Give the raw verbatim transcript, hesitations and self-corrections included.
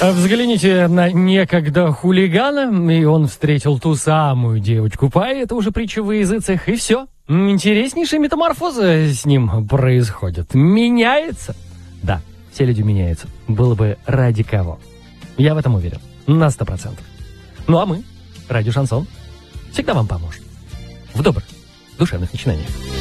Взгляните на некогда хулигана, и он встретил ту самую девочку-па, это уже притча во языцах, и все. Интереснейшая метаморфоза с ним происходит. Меняется. Да, все люди меняются. Было бы ради кого. Я в этом уверен. На сто процентов. Ну а мы, Радио Шансон, всегда вам поможем. В добрых, душевных начинаниях.